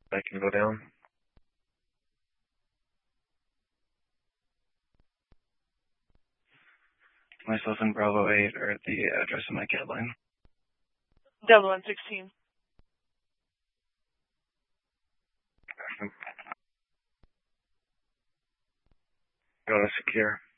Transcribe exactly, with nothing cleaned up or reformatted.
I can go down. Myself and Bravo eight are at the address of my cat line. Delta one sixteen. Going to secure.